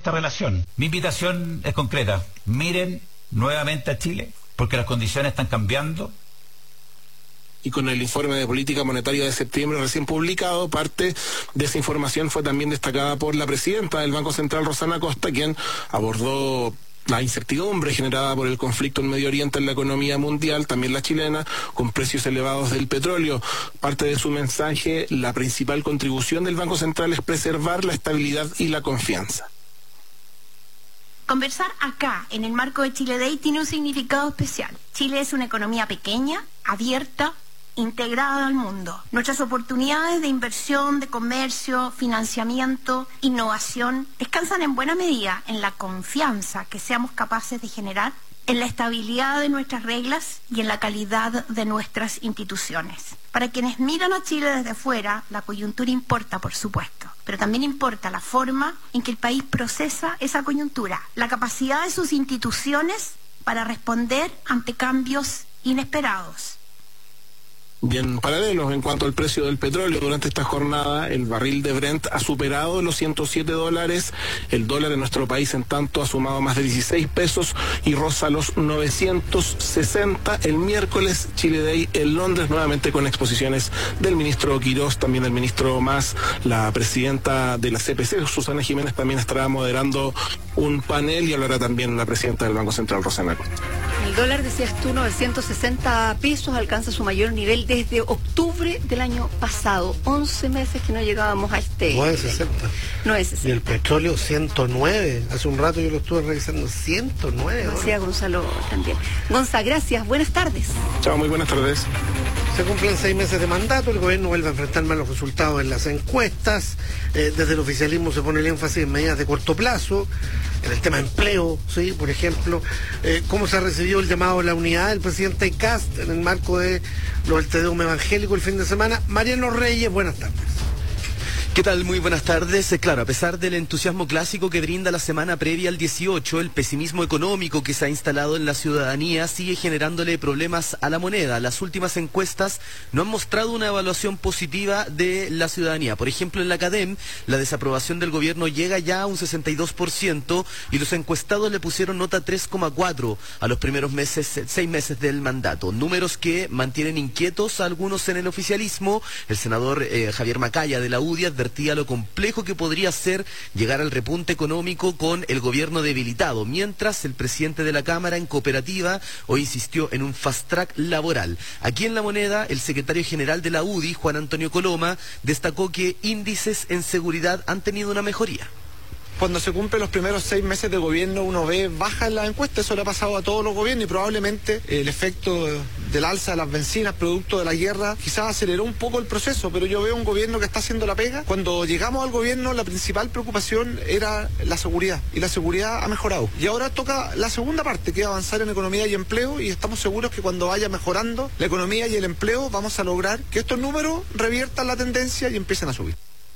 esta relación. Mi invitación es concreta. Miren nuevamente a Chile, porque las condiciones están cambiando. Y con el informe de política monetaria de septiembre recién publicado, parte de esa información fue también destacada por la presidenta del Banco Central, Rosana Costa, quien abordó la incertidumbre generada por el conflicto en Medio Oriente en la economía mundial, también la chilena, con precios elevados del petróleo. Parte de su mensaje: la principal contribución del Banco Central es preservar la estabilidad y la confianza. Conversar acá, en el marco de Chile Day, tiene un significado especial. Chile es una economía pequeña, abierta, integrada al mundo. Nuestras oportunidades de inversión, de comercio, financiamiento, innovación, descansan en buena medida en la confianza que seamos capaces de generar, en la estabilidad de nuestras reglas y en la calidad de nuestras instituciones. Para quienes miran a Chile desde fuera, la coyuntura importa, por supuesto, pero también importa la forma en que el país procesa esa coyuntura, la capacidad de sus instituciones para responder ante cambios inesperados. Y en paralelo, en cuanto al precio del petróleo, durante esta jornada el barril de Brent ha superado los $107. El dólar en nuestro país, en tanto, ha sumado más de 16 pesos y roza los 960. El miércoles, Chile Day en Londres, nuevamente con exposiciones del ministro Quirós, también del ministro Mas. La presidenta de la CPC, Susana Jiménez, también estará moderando un panel, y hablará también la presidenta del Banco Central, Rosana Costa. El dólar, decías tú, 960 pesos, alcanza su mayor nivel desde octubre del año pasado. 11 meses que no llegábamos a este... 960. 960. Y el petróleo, 109. Hace un rato yo lo estuve revisando, 109. Lo decía Gonzalo también. Gonza, gracias. Buenas tardes. Chao, muy buenas tardes. Se cumplen 6 meses de mandato, el gobierno vuelve a enfrentar malos resultados en las encuestas, desde el oficialismo se pone el énfasis en medidas de corto plazo, en el tema empleo, ¿sí? Por ejemplo, cómo se ha recibido el llamado a la unidad del presidente Kast en el marco de los Tedeum evangélico el fin de semana. Mariano Reyes, buenas tardes. ¿Qué tal? Muy buenas tardes. Claro, a pesar del entusiasmo clásico que brinda la semana previa al 18, el pesimismo económico que se ha instalado en la ciudadanía sigue generándole problemas a la moneda. Las últimas encuestas no han mostrado una evaluación positiva de la ciudadanía. Por ejemplo, en la CADEM, la desaprobación del gobierno llega ya a un 62% y los encuestados le pusieron nota 3,4 a los primeros 6 meses del mandato. Números que mantienen inquietos a algunos en el oficialismo. El senador Javier Macaya de la UDI advertía lo complejo que podría ser llegar al repunte económico con el gobierno debilitado, mientras el presidente de la Cámara en cooperativa hoy insistió en un fast track laboral. Aquí en La Moneda, el secretario general de la UDI, Juan Antonio Coloma, destacó que índices en seguridad han tenido una mejoría. Cuando se cumplen los primeros 6 meses de gobierno, uno ve baja en la encuesta. Eso le ha pasado a todos los gobiernos y probablemente el efecto del alza de las bencinas producto de la guerra quizás aceleró un poco el proceso, pero yo veo un gobierno que está haciendo la pega. Cuando llegamos al gobierno, la principal preocupación era la seguridad, y la seguridad ha mejorado. Y ahora toca la segunda parte, que es avanzar en economía y empleo, y estamos seguros que cuando vaya mejorando la economía y el empleo, vamos a lograr que estos números reviertan la tendencia y empiecen a subir.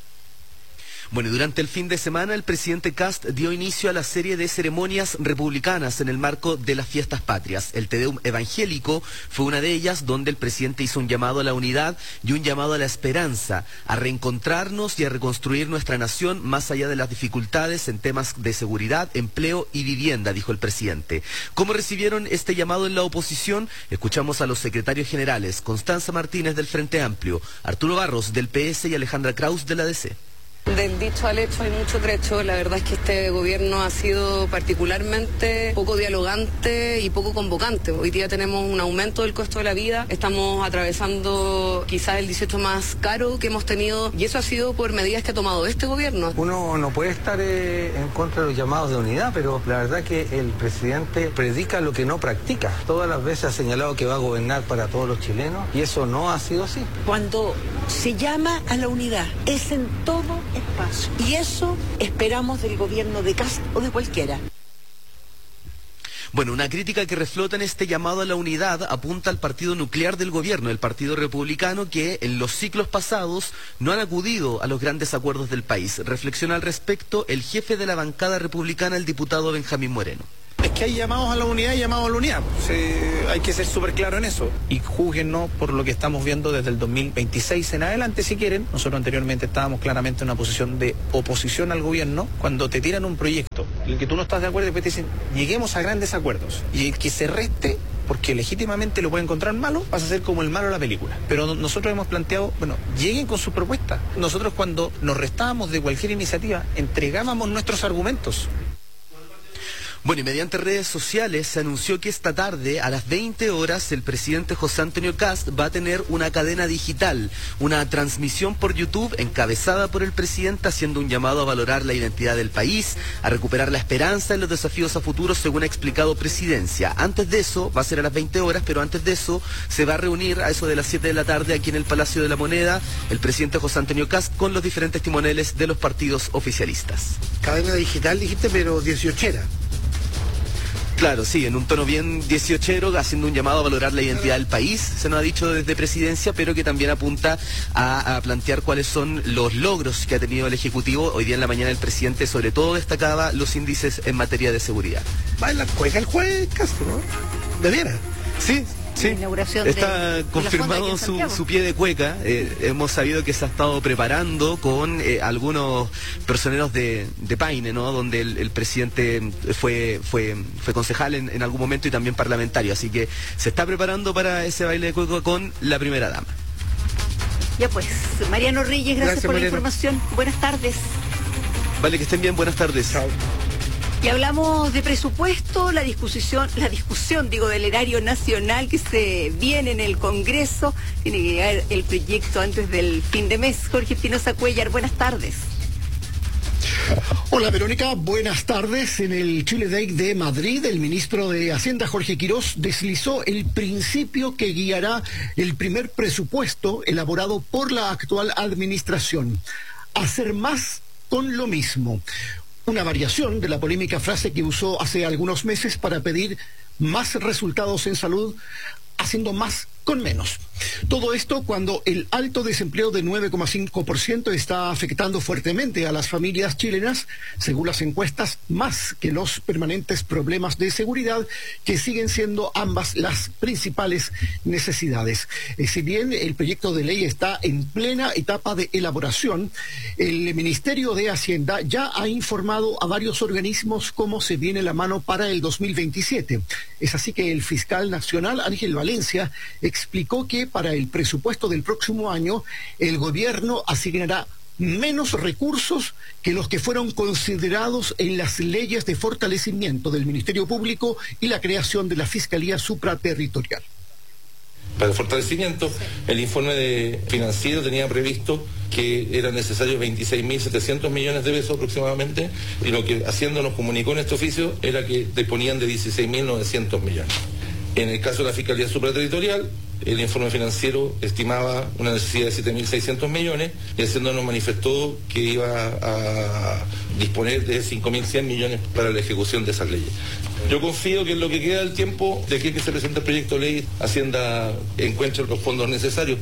Bueno, durante el fin de semana el presidente Kast dio inicio a la serie de ceremonias republicanas en el marco de las fiestas patrias. El Tedeum evangélico fue una de ellas, donde el presidente hizo un llamado a la unidad y un llamado a la esperanza, a reencontrarnos y a reconstruir nuestra nación más allá de las dificultades en temas de seguridad, empleo y vivienda, dijo el presidente. ¿Cómo recibieron este llamado en la oposición? Escuchamos a los secretarios generales, Constanza Martínez del Frente Amplio, Arturo Barros del PS y Alejandra Kraus de la DC. Del dicho al hecho hay mucho trecho. La verdad es que este gobierno ha sido particularmente poco dialogante y poco convocante. Hoy día tenemos un aumento del costo de la vida, estamos atravesando quizás el 18 más caro que hemos tenido, y eso ha sido por medidas que ha tomado este gobierno. Uno no puede estar en contra de los llamados de unidad, pero la verdad que el presidente predica lo que no practica. Todas las veces ha señalado que va a gobernar para todos los chilenos, y eso no ha sido así. Cuando se llama a la unidad es en todo espacio, y eso esperamos del gobierno de Kast o de cualquiera. Bueno, una crítica que reflota en este llamado a la unidad apunta al partido nuclear del gobierno, el Partido Republicano, que en los ciclos pasados no han acudido a los grandes acuerdos del país. Reflexiona al respecto el jefe de la bancada republicana, el diputado Benjamín Moreno. Es que hay llamados a la unidad y llamados a la unidad. Hay que ser súper claro en eso. Y júguennos por lo que estamos viendo desde el 2026 en adelante, si quieren. Nosotros anteriormente estábamos claramente en una posición de oposición al gobierno. Cuando te tiran un proyecto, en el que tú no estás de acuerdo, después te dicen, lleguemos a grandes acuerdos. Y el que se reste, porque legítimamente lo puede encontrar malo, vas a ser como el malo de la película. Pero nosotros hemos planteado, lleguen con sus propuestas. Nosotros cuando nos restábamos de cualquier iniciativa, entregábamos nuestros argumentos. Bueno, y mediante redes sociales se anunció que esta tarde, a las 20 horas, el presidente José Antonio Kast va a tener una cadena digital, una transmisión por YouTube encabezada por el presidente, haciendo un llamado a valorar la identidad del país, a recuperar la esperanza en los desafíos a futuro, según ha explicado Presidencia. Antes de eso, va a ser a las 20 horas, pero antes de eso se va a reunir a eso de las 7 de la tarde aquí en el Palacio de la Moneda el presidente José Antonio Kast con los diferentes timoneles de los partidos oficialistas. Cadena digital, dijiste, pero 18era. Claro, sí, en un tono bien 18ero, haciendo un llamado a valorar la identidad del país, se nos ha dicho desde Presidencia, pero que también apunta a plantear cuáles son los logros que ha tenido el Ejecutivo. Hoy día en la mañana el presidente sobre todo destacaba los índices en materia de seguridad. Va en la cueca el juez Castro, ¿no? ¿De veras? Sí. Sí, está confirmado su pie de cueca. Hemos sabido que se ha estado preparando con algunos personeros de Paine, ¿no? Donde el presidente fue concejal en algún momento y también parlamentario. Así que se está preparando para ese baile de cueca con la primera dama. Ya pues, Mariano Reyes, gracias por Mariano. La información. Buenas tardes. Vale, que estén bien, buenas tardes. Chao. Y hablamos de presupuesto, la discusión del erario nacional que se viene en el Congreso. Tiene que llegar el proyecto antes del fin de mes. Jorge Espinosa Cuellar, buenas tardes. Hola Verónica, buenas tardes. En el Chile Day de Madrid, el ministro de Hacienda, Jorge Quirós, deslizó el principio que guiará el primer presupuesto elaborado por la actual administración. Hacer más con lo mismo. Una variación de la polémica frase que usó hace algunos meses para pedir más resultados en salud, haciendo más con menos. Todo esto cuando el alto desempleo de 9,5% está afectando fuertemente a las familias chilenas, según las encuestas, más que los permanentes problemas de seguridad, que siguen siendo ambas las principales necesidades. Si bien el proyecto de ley está en plena etapa de elaboración, el Ministerio de Hacienda ya ha informado a varios organismos cómo se viene la mano para el 2027. Es así que el fiscal nacional, Ángel Valencia, explicó que para el presupuesto del próximo año el gobierno asignará menos recursos que los que fueron considerados en las leyes de fortalecimiento del Ministerio Público y la creación de la Fiscalía Supraterritorial. Para el fortalecimiento, el informe financiero tenía previsto que eran necesarios 26.700 millones de pesos aproximadamente, y lo que Hacienda nos comunicó en este oficio era que disponían de 16.900 millones. En el caso de la Fiscalía Supraterritorial, el informe financiero estimaba una necesidad de 7.600 millones y Hacienda nos manifestó que iba a disponer de 5.100 millones para la ejecución de esas leyes. Yo confío que en lo que queda del tiempo, de aquí que se presente el proyecto de ley, Hacienda encuentre los fondos necesarios.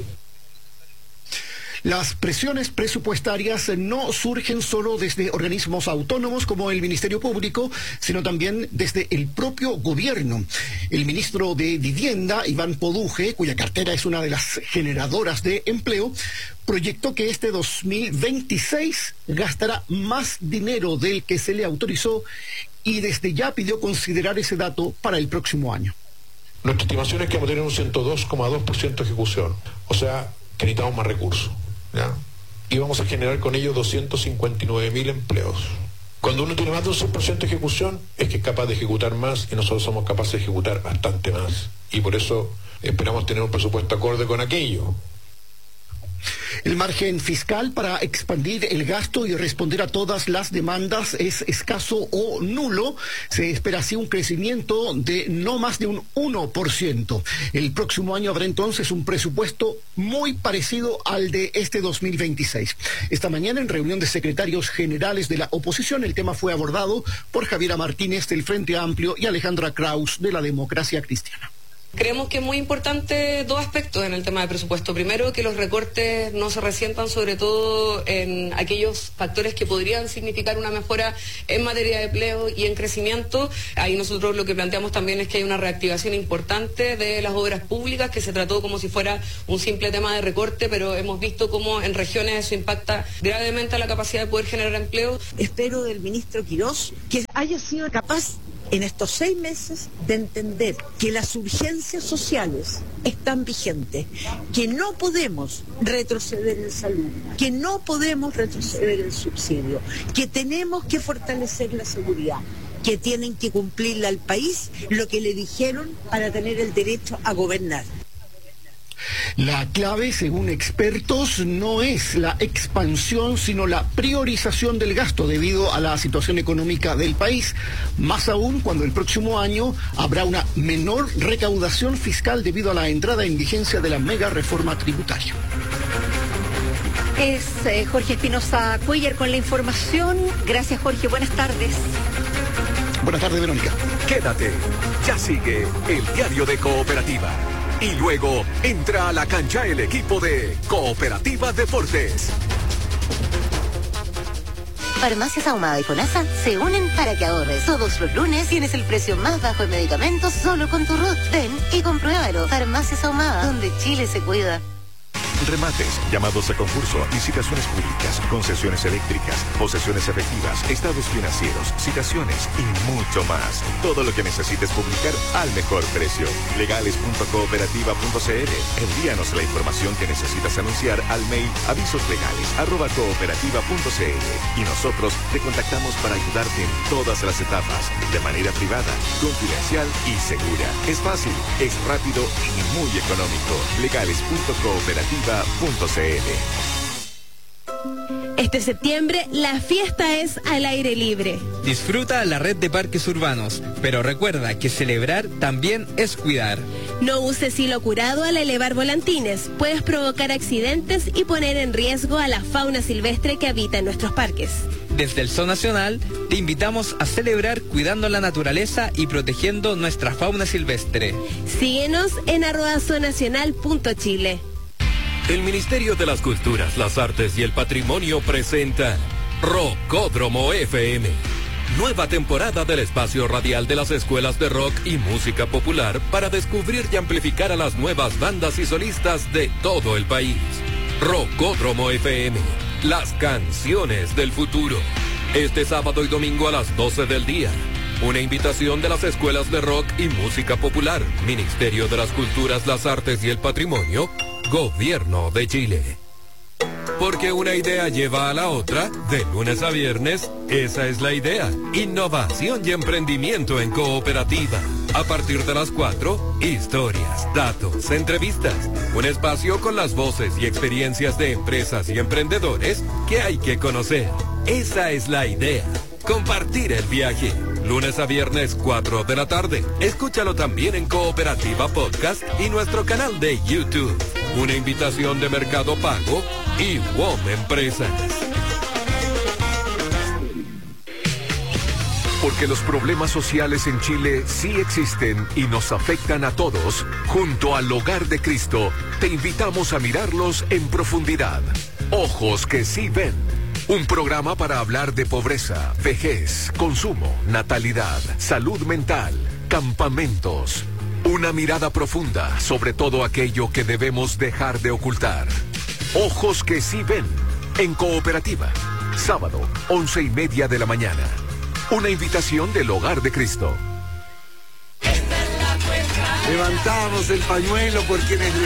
Las presiones presupuestarias no surgen solo desde organismos autónomos como el Ministerio Público, sino también desde el propio gobierno. El ministro de Vivienda, Iván Poduje, cuya cartera es una de las generadoras de empleo, proyectó que este 2026 gastará más dinero del que se le autorizó y desde ya pidió considerar ese dato para el próximo año. Nuestra estimación es que vamos a tener un 102,2% de ejecución, o sea, que necesitamos más recursos. ¿Ya? Y vamos a generar con ello 259.000 empleos. Cuando uno tiene más de un 100% de ejecución, es que es capaz de ejecutar más, y nosotros somos capaces de ejecutar bastante más. Y por eso esperamos tener un presupuesto acorde con aquello. El margen fiscal para expandir el gasto y responder a todas las demandas es escaso o nulo. Se espera así un crecimiento de no más de un 1%. El próximo año habrá entonces un presupuesto muy parecido al de este 2026. Esta mañana, en reunión de secretarios generales de la oposición, el tema fue abordado por Javiera Martínez del Frente Amplio y Alejandra Kraus de la Democracia Cristiana. Creemos que es muy importante dos aspectos en el tema de presupuesto. Primero, que los recortes no se resientan sobre todo en aquellos factores que podrían significar una mejora en materia de empleo y en crecimiento. Ahí nosotros lo que planteamos también es que hay una reactivación importante de las obras públicas, que se trató como si fuera un simple tema de recorte, pero hemos visto cómo en regiones eso impacta gravemente a la capacidad de poder generar empleo. Espero del ministro Quirós que haya sido capaz en estos 6 meses de entender que las urgencias sociales están vigentes, que no podemos retroceder en salud, que no podemos retroceder en subsidio, que tenemos que fortalecer la seguridad, que tienen que cumplirle al país lo que le dijeron para tener el derecho a gobernar. La clave, según expertos, no es la expansión, sino la priorización del gasto debido a la situación económica del país, más aún cuando el próximo año habrá una menor recaudación fiscal debido a la entrada en vigencia de la mega reforma tributaria. Es Jorge Espinosa Cuellar con la información. Gracias, Jorge. Buenas tardes. Buenas tardes, Verónica. Quédate. Ya sigue el diario de Cooperativa. Y luego entra a la cancha el equipo de Cooperativa Deportes. Farmacias Ahumada y FONASA se unen para que ahorres. Todos los lunes tienes el precio más bajo en medicamentos solo con tu RUT. Ven y compruébalo. Farmacias Ahumada, donde Chile se cuida. Remates, llamados a concurso, licitaciones públicas, concesiones eléctricas, posesiones efectivas, estados financieros, citaciones y mucho más. Todo lo que necesites publicar al mejor precio. Legales.cooperativa.cl. Envíanos la información que necesitas anunciar al mail avisoslegales@cooperativa.cl y nosotros te contactamos para ayudarte en todas las etapas, de manera privada, confidencial y segura. Es fácil, es rápido y muy económico. Legales.cooperativa.cl. Este septiembre, la fiesta es al aire libre. Disfruta la red de parques urbanos, pero recuerda que celebrar también es cuidar. No uses hilo curado al elevar volantines. Puedes provocar accidentes y poner en riesgo a la fauna silvestre que habita en nuestros parques. Desde el Zoo Nacional, te invitamos a celebrar cuidando la naturaleza y protegiendo nuestra fauna silvestre. Síguenos en @zoonacional.chile. El Ministerio de las Culturas, las Artes y el Patrimonio presenta Rockódromo FM. Nueva temporada del espacio radial de las escuelas de rock y música popular para descubrir y amplificar a las nuevas bandas y solistas de todo el país. Rockódromo FM, las canciones del futuro. Este sábado y domingo a las 12 del día. Una invitación de las escuelas de rock y música popular, Ministerio de las Culturas, las Artes y el Patrimonio, Gobierno de Chile. Porque una idea lleva a la otra, de lunes a viernes, esa es la idea. Innovación y emprendimiento en cooperativa. A partir de las 4, historias, datos, entrevistas. Un espacio con las voces y experiencias de empresas y emprendedores que hay que conocer. Esa es la idea. Compartir el viaje. Lunes a viernes, 4 de la tarde. Escúchalo también en Cooperativa Podcast y nuestro canal de YouTube. Una invitación de Mercado Pago y WOM Empresas. Porque los problemas sociales en Chile sí existen y nos afectan a todos, junto al Hogar de Cristo, te invitamos a mirarlos en profundidad. Ojos que sí ven. Un programa para hablar de pobreza, vejez, consumo, natalidad, salud mental, campamentos. Una mirada profunda sobre todo aquello que debemos dejar de ocultar. Ojos que sí ven, en Cooperativa. Sábado, 11:30 de la mañana. Una invitación del Hogar de Cristo. Levantamos el pañuelo por quienes